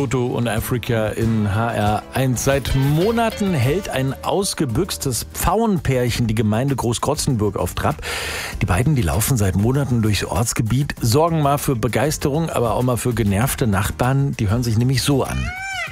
Toto und Africa in HR1. Seit Monaten hält ein ausgebüxtes Pfauenpärchen die Gemeinde Großkrotzenburg auf Trab. Die beiden, die laufen seit Monaten durchs Ortsgebiet, sorgen mal für Begeisterung, aber auch mal für genervte Nachbarn. Die hören sich nämlich so an.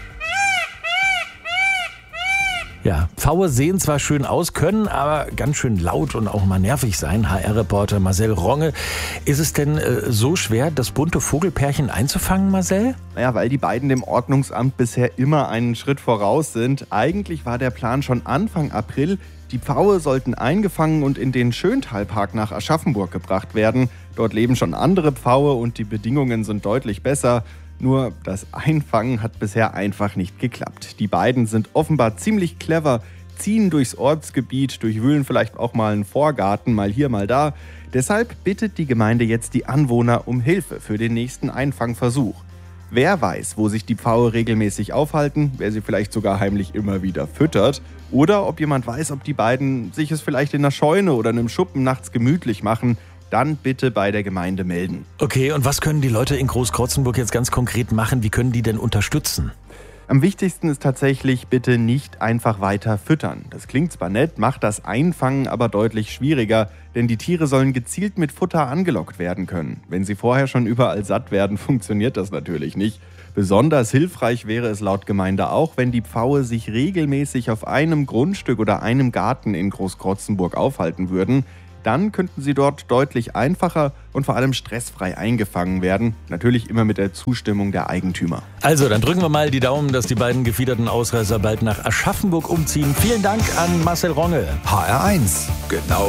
Ja, Pfaue sehen zwar schön aus, können aber ganz schön laut und auch mal nervig sein. HR-Reporter Marcel Ronge. Ist es denn so schwer, das bunte Vogelpärchen einzufangen, Marcel? Naja, weil die beiden dem Ordnungsamt bisher immer einen Schritt voraus sind. Eigentlich war der Plan schon Anfang April. Die Pfaue sollten eingefangen und in den Schöntalpark nach Aschaffenburg gebracht werden. Dort leben schon andere Pfaue und die Bedingungen sind deutlich besser. Nur das Einfangen hat bisher einfach nicht geklappt. Die beiden sind offenbar ziemlich clever, ziehen durchs Ortsgebiet, durchwühlen vielleicht auch mal einen Vorgarten, mal hier, mal da. Deshalb bittet die Gemeinde jetzt die Anwohner um Hilfe für den nächsten Einfangversuch. Wer weiß, wo sich die Pfaue regelmäßig aufhalten, wer sie vielleicht sogar heimlich immer wieder füttert. Oder ob jemand weiß, ob die beiden sich es vielleicht in einer Scheune oder einem Schuppen nachts gemütlich machen. Dann bitte bei der Gemeinde melden. Okay, und was können die Leute in Großkrotzenburg jetzt ganz konkret machen? Wie können die denn unterstützen? Am wichtigsten ist tatsächlich, bitte nicht einfach weiter füttern. Das klingt zwar nett, macht das Einfangen aber deutlich schwieriger, denn die Tiere sollen gezielt mit Futter angelockt werden können. Wenn sie vorher schon überall satt werden, funktioniert das natürlich nicht. Besonders hilfreich wäre es laut Gemeinde auch, wenn die Pfaue sich regelmäßig auf einem Grundstück oder einem Garten in Großkrotzenburg aufhalten würden. Dann könnten sie dort deutlich einfacher und vor allem stressfrei eingefangen werden. Natürlich immer mit der Zustimmung der Eigentümer. Also, dann drücken wir mal die Daumen, dass die beiden gefiederten Ausreißer bald nach Aschaffenburg umziehen. Vielen Dank an Marcel Ronge. HR1, genau